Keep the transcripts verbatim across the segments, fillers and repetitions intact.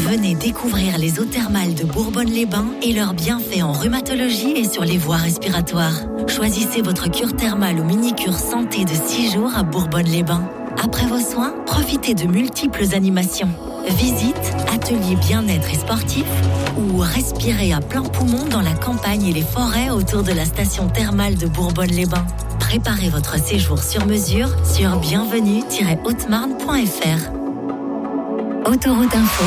Venez découvrir les eaux thermales de Bourbonne-les-Bains et leurs bienfaits en rhumatologie et sur les voies respiratoires. Choisissez votre cure thermale ou mini-cure santé de six jours à Bourbonne-les-Bains. Après vos soins, profitez de multiples animations. Visites, ateliers bien-être et sportifs ou respirez à plein poumon dans la campagne et les forêts autour de la station thermale de Bourbonne-les-Bains. Préparez votre séjour sur mesure sur bienvenue tiret haute marne point f r. Autoroute Info.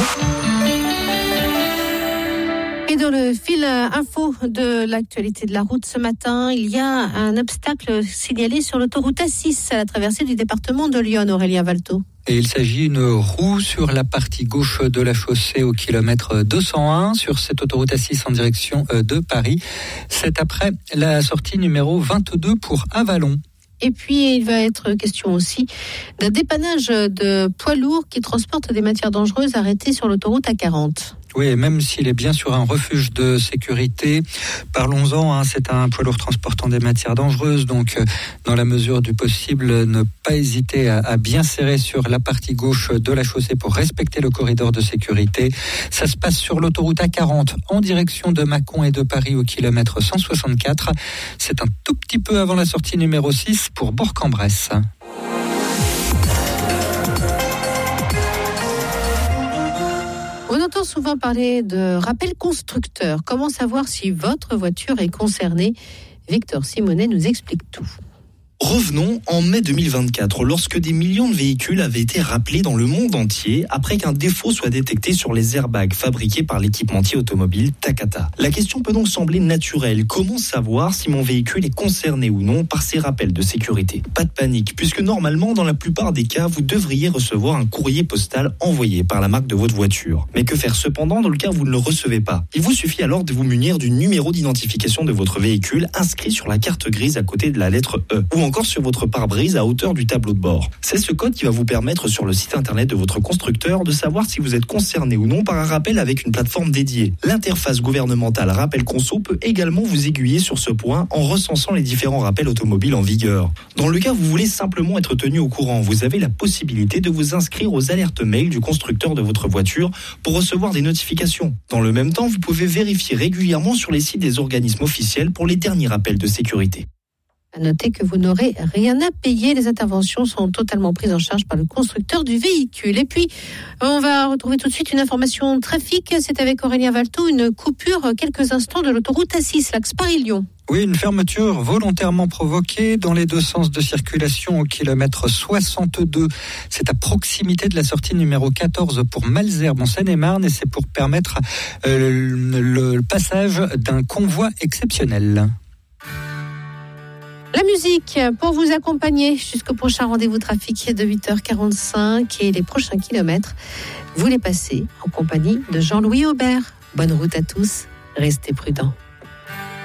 Et dans le fil info de l'actualité de la route ce matin, il y a un obstacle signalé sur l'autoroute A six à la traversée du département de l'Yonne, Aurélien Valto. Et il s'agit d'une roue sur la partie gauche de la chaussée au kilomètre deux cent un sur cette autoroute A six en direction de Paris. C'est après la sortie numéro vingt-deux pour Avallon. Et puis, il va être question aussi d'un dépannage de poids lourds qui transportent des matières dangereuses arrêtées sur l'autoroute A quarante. Oui, et même s'il est bien sur un refuge de sécurité, parlons-en, hein, c'est un poids lourd transportant des matières dangereuses, donc euh, dans la mesure du possible, ne pas hésiter à, à bien serrer sur la partie gauche de la chaussée pour respecter le corridor de sécurité. Ça se passe sur l'autoroute A quarante en direction de Mâcon et de Paris au kilomètre cent soixante-quatre. C'est un tout petit peu avant la sortie numéro six pour Bourg-en-Bresse. On entend souvent parler de rappel constructeur. Comment savoir si votre voiture est concernée ? Victor Simonet nous explique tout. Revenons en mai deux mille vingt-quatre, lorsque des millions de véhicules avaient été rappelés dans le monde entier après qu'un défaut soit détecté sur les airbags fabriqués par l'équipementier automobile Takata. La question peut donc sembler naturelle. Comment savoir si mon véhicule est concerné ou non par ces rappels de sécurité ? Pas de panique, puisque normalement, dans la plupart des cas, vous devriez recevoir un courrier postal envoyé par la marque de votre voiture. Mais que faire cependant dans le cas où vous ne le recevez pas ? Il vous suffit alors de vous munir du numéro d'identification de votre véhicule inscrit sur la carte grise à côté de la lettre E, ou encore sur votre pare-brise à hauteur du tableau de bord. C'est ce code qui va vous permettre sur le site internet de votre constructeur de savoir si vous êtes concerné ou non par un rappel avec une plateforme dédiée. L'interface gouvernementale Rappel Conso peut également vous aiguiller sur ce point en recensant les différents rappels automobiles en vigueur. Dans le cas où vous voulez simplement être tenu au courant, vous avez la possibilité de vous inscrire aux alertes mail du constructeur de votre voiture pour recevoir des notifications. Dans le même temps, vous pouvez vérifier régulièrement sur les sites des organismes officiels pour les derniers rappels de sécurité. À noter que vous n'aurez rien à payer. Les interventions sont totalement prises en charge par le constructeur du véhicule. Et puis, on va retrouver tout de suite une information trafic. C'est avec Aurélien Valto, une coupure quelques instants de l'autoroute A six, l'axe Paris-Lyon. Oui, une fermeture volontairement provoquée dans les deux sens de circulation au kilomètre soixante-deux. C'est à proximité de la sortie numéro quatorze pour Malesherbes en Seine-et-Marne et c'est pour permettre euh, le, le passage d'un convoi exceptionnel. La musique pour vous accompagner jusqu'au prochain rendez-vous trafic de huit heures quarante-cinq et les prochains kilomètres, vous les passez en compagnie de Jean-Louis Aubert. Bonne route à tous, restez prudents.